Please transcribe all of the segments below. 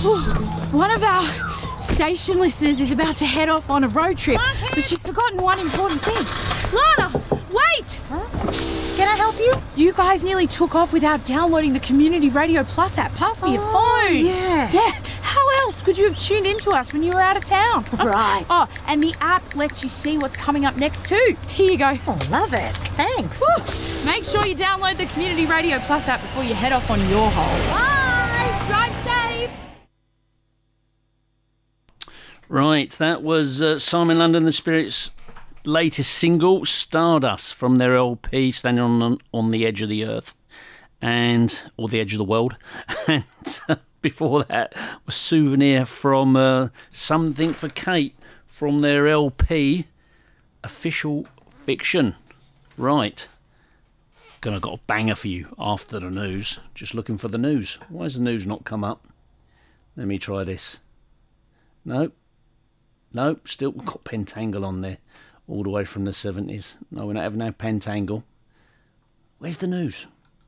One of our station listeners is about to head off on a road trip, but she's forgotten one important thing. Lana, wait! Huh? Can I help you? You guys nearly took off without downloading the Community Radio Plus app. Pass me your phone. Yeah. Yeah. How else could you have tuned into us when you were out of town? Right. Oh, and the app lets you see what's coming up next too. Here you go. Oh, love it. Thanks. Woo. Make sure you download the Community Radio Plus app before you head off on your holes. Bye. Drive safe. Right, that was Simon London, The Spirit's latest single, Stardust, from their LP, Standing on the Edge of the Earth, or the edge of the world. And before that was Souvenir from Something for Kate, from their LP, Official Fiction. Right. I've got a banger for you after the news. Just looking for the news. Why has the news not come up? Let me try this. Nope, still got Pentangle on there, all the way from the 70s. No, we're not having no Pentangle. Where's the news?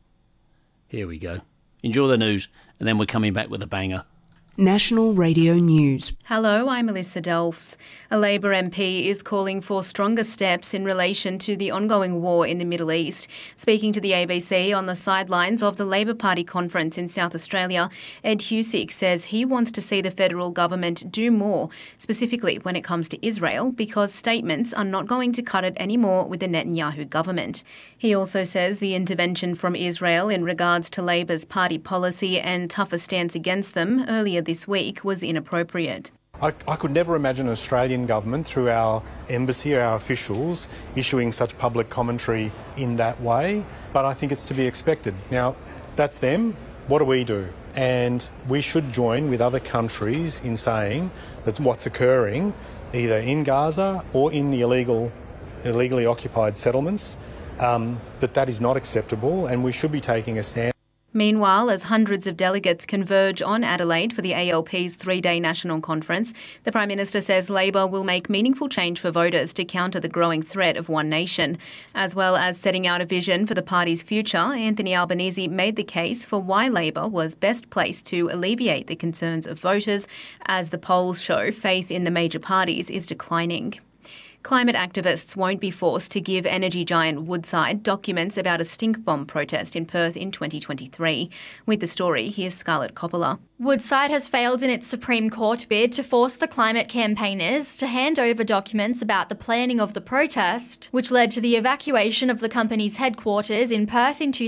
Here we go. Enjoy the news, and then we're coming back with a banger. National Radio News. Hello, I'm Melissa Delfs. A Labor MP is calling for stronger steps in relation to the ongoing war in the Middle East. Speaking to the ABC on the sidelines of the Labor Party conference in South Australia, Ed Husick says he wants to see the federal government do more, specifically when it comes to Israel, because statements are not going to cut it anymore with the Netanyahu government. He also says the intervention from Israel in regards to Labor's party policy and tougher stance against them earlier this week was inappropriate. I could never imagine an Australian government, through our embassy or our officials, issuing such public commentary in that way, but I think it's to be expected. Now, that's them. What do we do? And we should join with other countries in saying that what's occurring, either in Gaza or in the illegally occupied settlements, that is not acceptable, and we should be taking a stand. Meanwhile, as hundreds of delegates converge on Adelaide for the ALP's three-day national conference, the Prime Minister says Labor will make meaningful change for voters to counter the growing threat of one nation. As well as setting out a vision for the party's future, Anthony Albanese made the case for why Labor was best placed to alleviate the concerns of voters, as the polls show faith in the major parties is declining. Climate activists won't be forced to give energy giant Woodside documents about a stink bomb protest in Perth in 2023. With the story, here's Scarlett Coppola. Woodside has failed in its Supreme Court bid to force the climate campaigners to hand over documents about the planning of the protest, which led to the evacuation of the company's headquarters in Perth in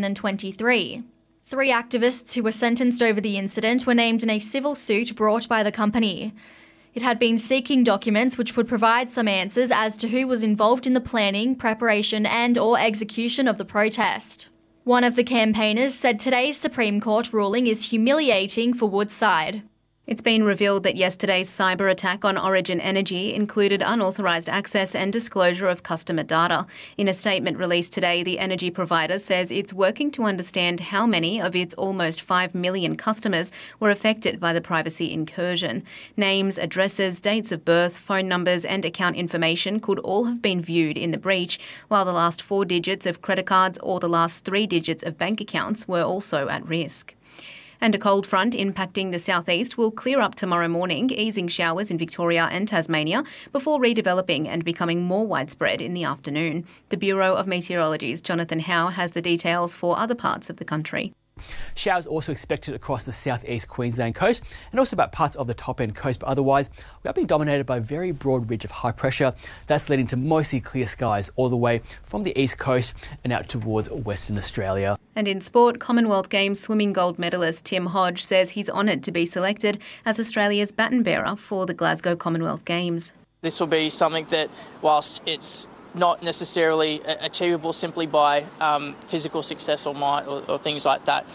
2023. 3 activists who were sentenced over the incident were named in a civil suit brought by the company. It had been seeking documents which would provide some answers as to who was involved in the planning, preparation and/or execution of the protest. One of the campaigners said today's Supreme Court ruling is humiliating for Woodside. It's been revealed that yesterday's cyber attack on Origin Energy included unauthorised access and disclosure of customer data. In a statement released today, the energy provider says it's working to understand how many of its almost 5 million customers were affected by the privacy incursion. Names, addresses, dates of birth, phone numbers and account information could all have been viewed in the breach, while the last 4 digits of credit cards or the last 3 digits of bank accounts were also at risk. And a cold front impacting the southeast will clear up tomorrow morning, easing showers in Victoria and Tasmania before redeveloping and becoming more widespread in the afternoon. The Bureau of Meteorology's Jonathan Howe has the details for other parts of the country. Showers also expected across the southeast Queensland coast and also about parts of the top end coast, but otherwise we are being dominated by a very broad ridge of high pressure. That's leading to mostly clear skies all the way from the east coast and out towards Western Australia. And in sport, Commonwealth Games swimming gold medalist Tim Hodge says he's honoured to be selected as Australia's baton bearer for the Glasgow Commonwealth Games. This will be something that, whilst it's not necessarily achievable simply by physical success or might or things like that,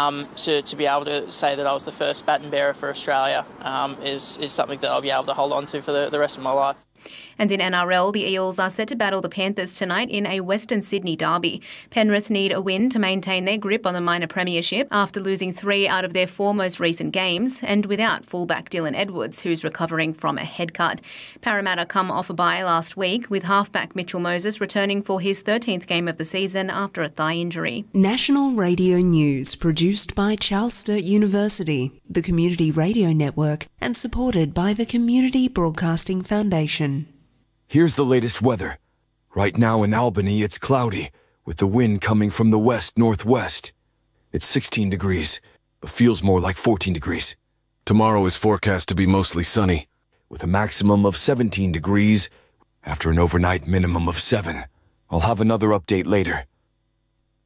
to be able to say that I was the first baton bearer for Australia is something that I'll be able to hold on to for the rest of my life. And in NRL, the Eels are set to battle the Panthers tonight in a Western Sydney derby. Penrith need a win to maintain their grip on the minor premiership after losing 3 out of their 4 most recent games and without fullback Dylan Edwards, who's recovering from a head cut. Parramatta come off a bye last week with halfback Mitchell Moses returning for his 13th game of the season after a thigh injury. National Radio News, produced by Charles Sturt University, the Community Radio Network, and supported by the Community Broadcasting Foundation. Here's the latest weather. Right now in Albany, it's cloudy, with the wind coming from the west-northwest. It's 16 degrees, but feels more like 14 degrees. Tomorrow is forecast to be mostly sunny, with a maximum of 17 degrees after an overnight minimum of 7. I'll have another update later.